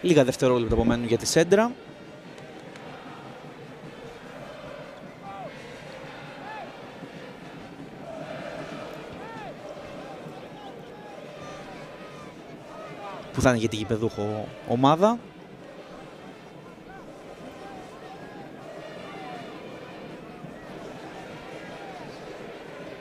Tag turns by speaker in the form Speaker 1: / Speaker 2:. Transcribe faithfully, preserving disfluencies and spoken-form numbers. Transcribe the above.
Speaker 1: Λίγα δευτερόλεπτα απομένουν για τη σέντρα. Που θα είναι για τη γηπεδούχο ομάδα.